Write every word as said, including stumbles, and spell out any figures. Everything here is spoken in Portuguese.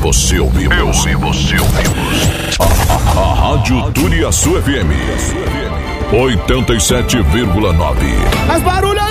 você ouvimos. Eu e você ouvimos. A, a, a Rádio Turiaçu F M oitenta e sete vírgula nove. Mas barulho!